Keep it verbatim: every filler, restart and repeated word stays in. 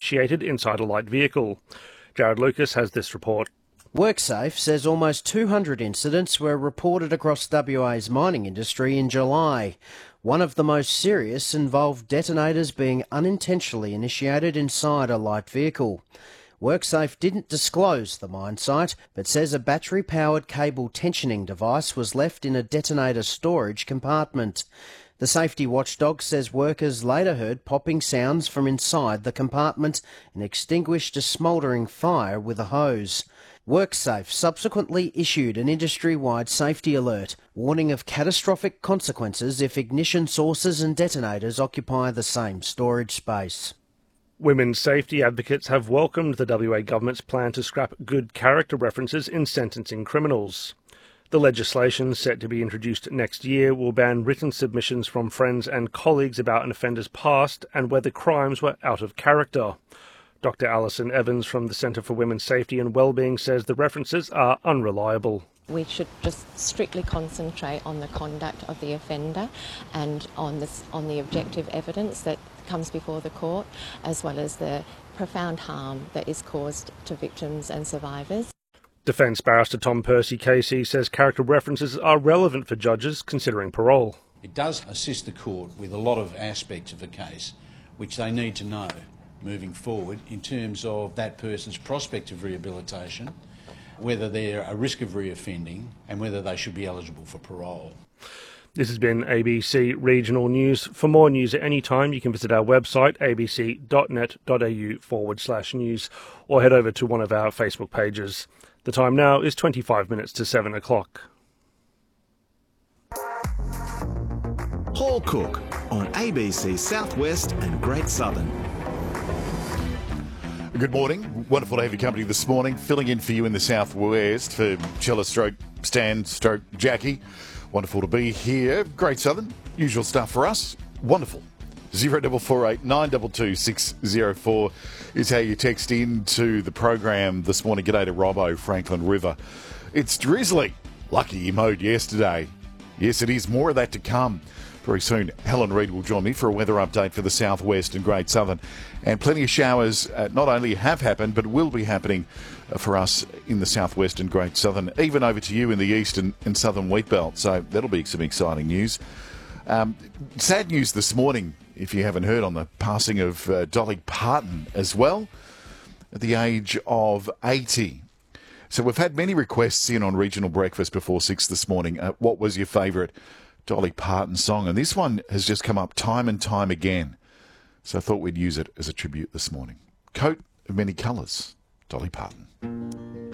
initiated inside a light vehicle. Jared Lucas has this report. WorkSafe says almost two hundred incidents were reported across W A's mining industry in July. One of the most serious involved detonators being unintentionally initiated inside a light vehicle. WorkSafe didn't disclose the mine site, but says a battery-powered cable tensioning device was left in a detonator storage compartment. The safety watchdog says workers later heard popping sounds from inside the compartment and extinguished a smouldering fire with a hose. WorkSafe subsequently issued an industry-wide safety alert, warning of catastrophic consequences if ignition sources and detonators occupy the same storage space. Women's safety advocates have welcomed the W A government's plan to scrap good character references in sentencing criminals. The legislation, set to be introduced next year, will ban written submissions from friends and colleagues about an offender's past and whether crimes were out of character. Doctor Alison Evans from the Centre for Women's Safety and Wellbeing says the references are unreliable. We should just strictly concentrate on the conduct of the offender and on, this, on the objective evidence that comes before the court, as well as the profound harm that is caused to victims and survivors. Defence barrister Tom Percy-Casey says character references are relevant for judges considering parole. It does assist the court with a lot of aspects of a case which they need to know moving forward in terms of that person's prospect of rehabilitation, whether they're a risk of reoffending and whether they should be eligible for parole. This has been A B C Regional News. For more news at any time, you can visit our website, abc.net.au forward slash news, or head over to one of our Facebook pages. The time now is twenty-five minutes to seven o'clock. Paul Cook on A B C Southwest and Great Southern. Good morning. Wonderful to have your company this morning. Filling in for you in the southwest for Chella Stroke Stan Stroke Jackie. Wonderful to be here. Great Southern. Usual stuff for us. Wonderful. zero four four eight nine two two six zero four is how you text into the program this morning. G'day to Robbo, Franklin River. It's drizzly. Lucky you mowed yesterday. Yes, it is. More of that to come. Very soon, Helen Reid will join me for a weather update for the southwest and Great Southern. And plenty of showers uh, not only have happened, but will be happening uh, for us in the southwest and Great Southern, even over to you in the east and, and southern wheat belt. So that'll be some exciting news. Um, sad news this morning, if you haven't heard, on the passing of uh, Dolly Parton as well, at the age of eighty. So we've had many requests in on Regional Breakfast before six this morning. Uh, what was your favourite Dolly Parton song? And this one has just come up time and time again. So I thought we'd use it as a tribute this morning. Coat of Many Colours, Dolly Parton.